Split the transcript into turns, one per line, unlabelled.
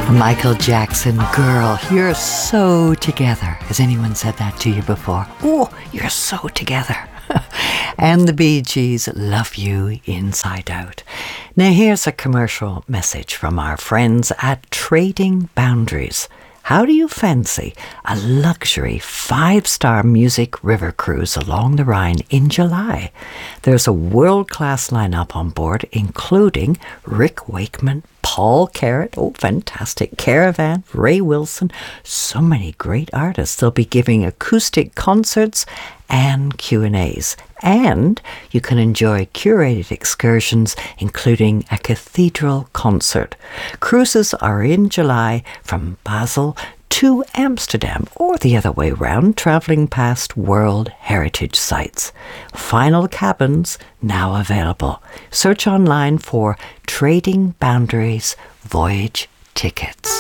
Michael Jackson, girl, you're so together. Has anyone said that to you before? Oh, you're so together. And the Bee Gees, Love You Inside Out. Now here's a commercial message from our friends at Trading Boundaries. How do you fancy a luxury 5-star music river cruise along the Rhine in July? There's a world-class lineup on board, including Rick Wakeman, Paul Carrot, oh fantastic, Caravan, Ray Wilson, so many great artists. They'll be giving acoustic concerts and Q&As. And you can enjoy curated excursions, including a cathedral concert. Cruises are in July from Basel to Amsterdam, or the other way round, travelling past World Heritage Sites. Final cabins now available. Search online for Trading Boundaries Voyage Tickets.